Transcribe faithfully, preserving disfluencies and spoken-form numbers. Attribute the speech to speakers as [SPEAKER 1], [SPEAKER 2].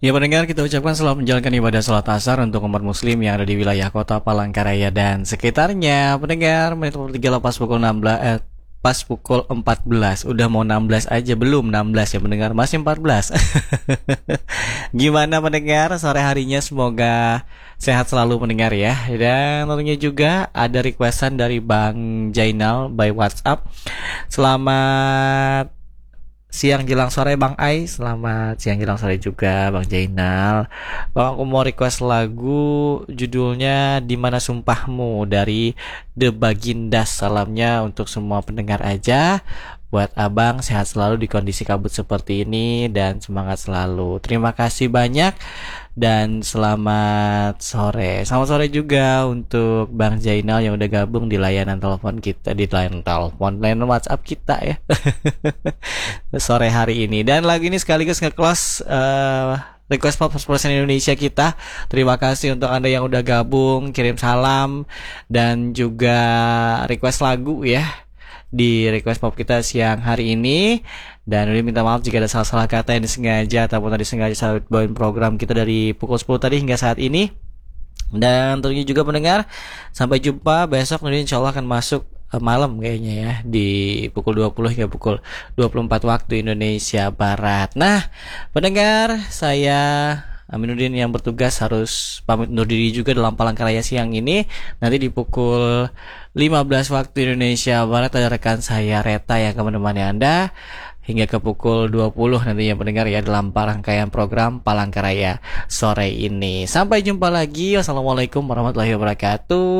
[SPEAKER 1] Ya pendengar, kita ucapkan selamat menjalankan ibadah sholat asar untuk umat muslim yang ada di wilayah kota Palangkaraya dan sekitarnya. Pendengar, menit tiga pas pukul enam belas eh, pas pukul empat belas. Udah mau enam belas aja, belum enam belas ya pendengar, masih empat belas. Gimana pendengar, sore harinya semoga sehat selalu pendengar ya. Dan tentunya juga ada requestan dari Bang Jainal by WhatsApp. Selamat siang jelang sore Bang Ai. Selamat siang jelang sore juga Bang Jainal. Bang, aku mau request lagu judulnya Dimana Sumpahmu dari The Bagindas. Salamnya untuk semua pendengar aja. Buat abang sehat selalu di kondisi kabut seperti ini dan semangat selalu. Terima kasih banyak dan selamat sore. Selamat sore juga untuk Bang Jainal yang udah gabung di layanan telepon kita, di layanan telepon, layanan WhatsApp kita ya. Sore hari ini. Dan lagu ini sekaligus nge-close uh, request pop persen Indonesia kita. Terima kasih untuk Anda yang udah gabung, kirim salam dan juga request lagu ya di request pop kita siang hari ini. Dan udah minta maaf jika ada salah-salah kata yang disengaja ataupun tadi sengaja saat bawain program kita dari pukul sepuluh tadi hingga saat ini. Dan tentunya juga pendengar, sampai jumpa besok. Nanti insya Allah akan masuk malam kayaknya ya, di pukul dua puluh hingga pukul dua puluh empat waktu Indonesia Barat. Nah pendengar, saya Aminuddin yang bertugas harus pamit undur diri juga dalam Palangkaraya siang ini. Nanti di pukul lima belas waktu Indonesia Barat ada rekan saya Reta yang akan menemani Anda hingga ke pukul dua puluh nantinya pendengar ya, dalam rangkaian program Palangkaraya sore ini. Sampai jumpa lagi. Wassalamualaikum warahmatullahi wabarakatuh.